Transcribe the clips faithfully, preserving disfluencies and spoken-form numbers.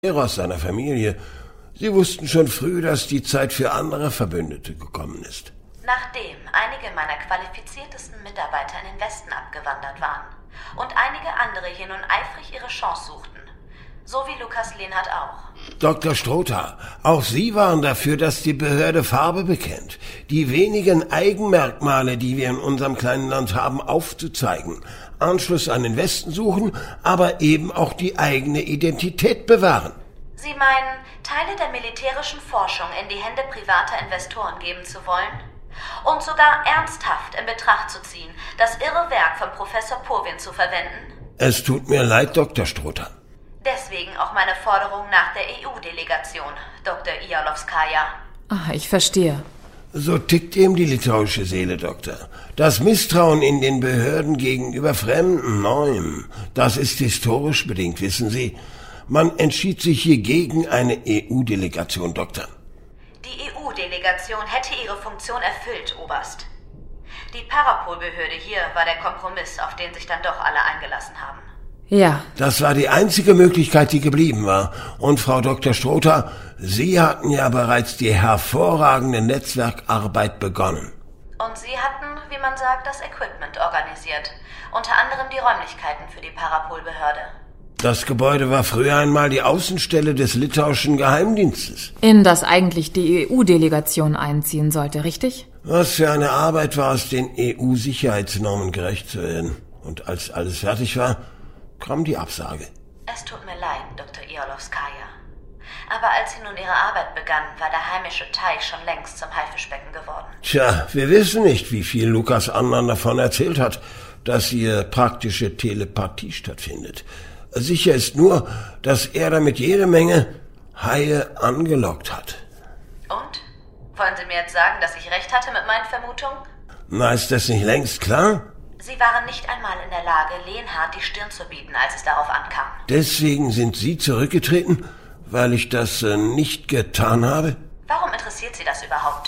aus seiner Familie. Sie wussten schon früh, dass die Zeit für andere Verbündete gekommen ist. Nachdem einige meiner qualifiziertesten Mitarbeiter in den Westen abgewandert waren und einige andere hier nun eifrig ihre Chance suchten, so wie Lukas Lenhardt auch. Doktor Strother, auch Sie waren dafür, dass die Behörde Farbe bekennt, die wenigen Eigenmerkmale, die wir in unserem kleinen Land haben, aufzuzeigen, Anschluss an den Westen suchen, aber eben auch die eigene Identität bewahren. Sie meinen, Teile der militärischen Forschung in die Hände privater Investoren geben zu wollen? Und sogar ernsthaft in Betracht zu ziehen, das irre Werk von Professor Purwin zu verwenden? Es tut mir leid, Doktor Strother. Deswegen auch meine Forderung nach der E U-Delegation, Doktor Ialowskaja. Ah, ich verstehe. So tickt eben die litauische Seele, Doktor. Das Misstrauen in den Behörden gegenüber Fremden, Neuem, das ist historisch bedingt, wissen Sie. Man entschied sich hier gegen eine E U-Delegation, Doktor. Die E U-Delegation hätte ihre Funktion erfüllt, Oberst. Die Parapol-Behörde hier war der Kompromiss, auf den sich dann doch alle eingelassen haben. Ja. Das war die einzige Möglichkeit, die geblieben war. Und Frau Doktor Strother, Sie hatten ja bereits die hervorragende Netzwerkarbeit begonnen. Und Sie hatten, wie man sagt, das Equipment organisiert. Unter anderem die Räumlichkeiten für die Parapol-Behörde. Das Gebäude war früher einmal die Außenstelle des litauischen Geheimdienstes. In das eigentlich die E U-Delegation einziehen sollte, richtig? Was für eine Arbeit war es, den E U-Sicherheitsnormen gerecht zu werden. Und als alles fertig war, kam die Absage. Es tut mir leid, Doktor Ialowskaja. Aber als Sie nun Ihre Arbeit begann, war der heimische Teich schon längst zum Haifischbecken geworden. Tja, wir wissen nicht, wie viel Lukas Annan davon erzählt hat, dass hier praktische Telepathie stattfindet. Sicher ist nur, dass er damit jede Menge Haie angelockt hat. Und? Wollen Sie mir jetzt sagen, dass ich recht hatte mit meinen Vermutungen? Na, ist das nicht längst klar? Sie waren nicht einmal in der Lage, Lenhardt die Stirn zu bieten, als es darauf ankam. Deswegen sind Sie zurückgetreten, weil ich das äh, nicht getan habe? Warum interessiert Sie das überhaupt?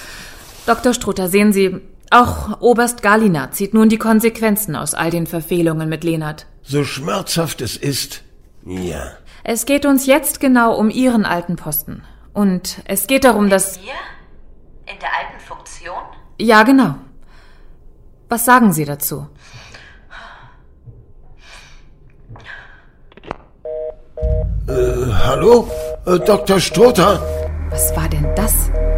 Doktor Strother, sehen Sie, auch Oberst Galina zieht nun die Konsequenzen aus all den Verfehlungen mit Lenhardt. So schmerzhaft es ist, ja. Es geht uns jetzt genau um Ihren alten Posten. Und es geht darum, dass... Mir? In der alten Funktion? Ja, genau. Was sagen Sie dazu? Äh, hallo? Äh, Doktor Strother? Was war denn das?